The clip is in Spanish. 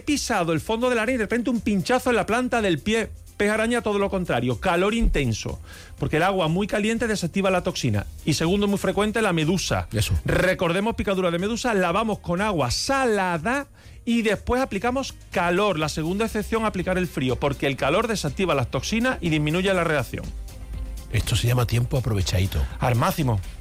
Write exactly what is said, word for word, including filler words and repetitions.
pisado el fondo de la arena y de repente un pinchazo en la planta del pie. Pez araña, todo lo contrario, calor intenso, porque el agua muy caliente desactiva la toxina. Y segundo, muy frecuente, la medusa. Eso. Recordemos picadura de medusa, lavamos con agua salada y después aplicamos calor. La segunda excepción, aplicar el frío, porque el calor desactiva las toxinas y disminuye la reacción. Esto se llama tiempo aprovechadito. Al máximo.